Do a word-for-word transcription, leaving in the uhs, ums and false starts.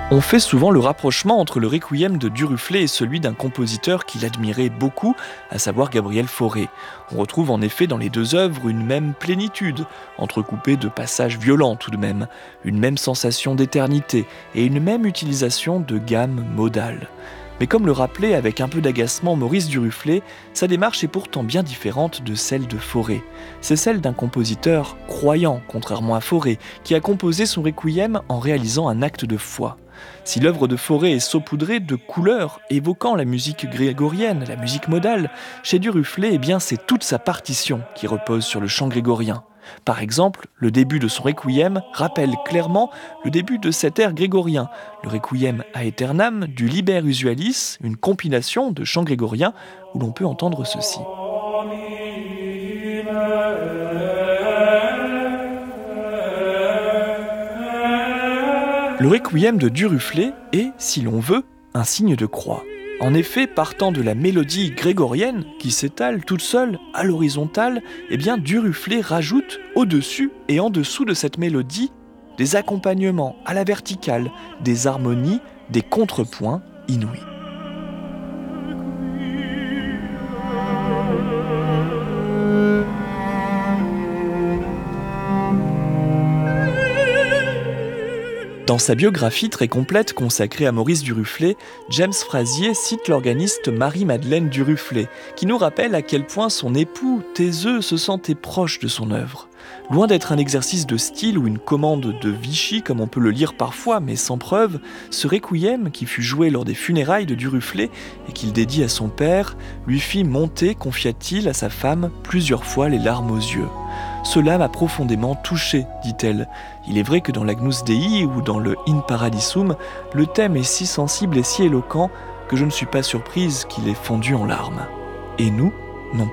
On fait souvent le rapprochement entre le requiem de Duruflé et celui d'un compositeur qu'il admirait beaucoup, à savoir Gabriel Fauré. On retrouve en effet dans les deux œuvres une même plénitude, entrecoupée de passages violents tout de même, une même sensation d'éternité et une même utilisation de gamme modale. Mais comme le rappelait avec un peu d'agacement Maurice Duruflé, sa démarche est pourtant bien différente de celle de Fauré. C'est celle d'un compositeur croyant, contrairement à Fauré, qui a composé son requiem en réalisant un acte de foi. Si l'œuvre de Fauré est saupoudrée de couleurs évoquant la musique grégorienne, la musique modale, chez Duruflé, eh bien, c'est toute sa partition qui repose sur le chant grégorien. Par exemple, le début de son requiem rappelle clairement le début de cet air grégorien, le requiem aeternam du Liber Usualis, une compilation de chants grégoriens où l'on peut entendre ceci. Le requiem de Duruflé est, si l'on veut, un signe de croix. En effet, partant de la mélodie grégorienne qui s'étale toute seule à l'horizontale, eh bien Duruflé rajoute au-dessus et en dessous de cette mélodie des accompagnements à la verticale, des harmonies, des contrepoints inouïs. Dans sa biographie très complète consacrée à Maurice Duruflé, James Frazier cite l'organiste Marie-Madeleine Duruflé, qui nous rappelle à quel point son époux, taiseux, se sentait proche de son œuvre. Loin d'être un exercice de style ou une commande de Vichy, comme on peut le lire parfois, mais sans preuve, ce requiem, qui fut joué lors des funérailles de Duruflé et qu'il dédie à son père, lui fit monter, confia-t-il à sa femme, plusieurs fois les larmes aux yeux. « Cela m'a profondément touché, dit-elle. Il est vrai que dans l'Agnus Dei ou dans le In Paradisum, le thème est si sensible et si éloquent que je ne suis pas surprise qu'il ait fondu en larmes. Et nous, non plus. »